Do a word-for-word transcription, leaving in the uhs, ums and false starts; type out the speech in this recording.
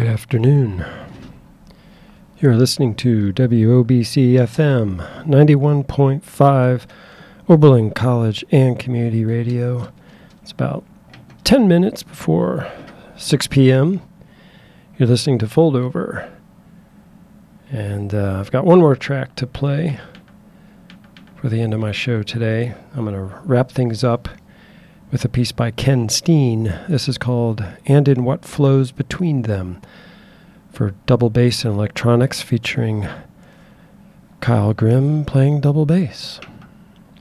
afternoon. You're listening to W O B C F M ninety-one point five, Oberlin College and Community Radio. It's about ten minutes before six p.m. You're listening to Foldover. And uh, I've got one more track to play for the end of my show today. I'm going to wrap things up with a piece by Ken Steen. This is called And in What Flows Between Them, for double bass and electronics, featuring Kyle Grimm playing double bass.